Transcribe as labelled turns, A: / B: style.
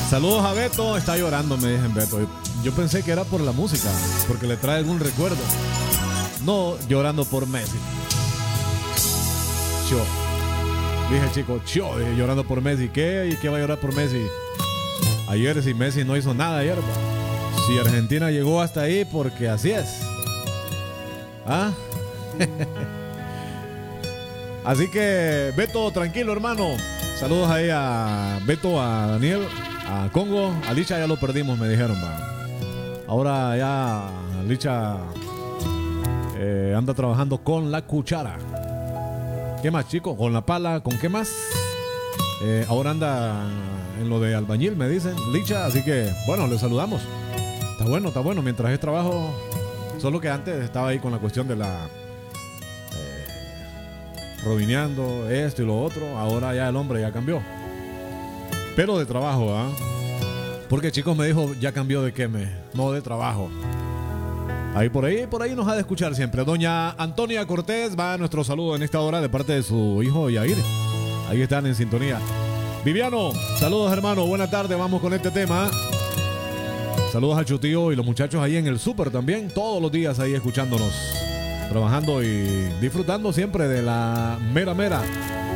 A: Saludos a Beto, está llorando, me dicen Beto. Yo pensé que era por la música, porque le trae algún recuerdo. No, llorando por Messi. Yo. Dije, chico, dije, llorando por Messi. ¿Qué? ¿Y qué va a llorar por Messi? Ayer si Messi no hizo nada ayer, pa. Si Argentina llegó hasta ahí, porque así es. ¿Ah? Así que, Beto, tranquilo, hermano. Saludos ahí a Beto, a Daniel, a Congo. A Licha ya lo perdimos, me dijeron, va. Ahora ya Licha anda trabajando con la cuchara. ¿Qué más, chico? Con la pala, ¿con qué más? Ahora anda en lo de albañil, me dicen, Licha. Así que, bueno, le saludamos. Está bueno. Mientras es trabajo. Solo que antes estaba ahí con la cuestión de la robineando esto y lo otro. Ahora ya el hombre ya cambió. Pero de trabajo, ¿ah? Porque chicos me dijo, ya cambió de qué no de trabajo. Ahí por ahí nos ha de escuchar siempre. Doña Antonia Cortés va a nuestro saludo en esta hora de parte de su hijo Yair. Ahí están en sintonía. Viviano, saludos hermano, buena tarde, vamos con este tema. Saludos a Chutío y los muchachos ahí en el súper también, todos los días ahí escuchándonos, trabajando y disfrutando siempre de la mera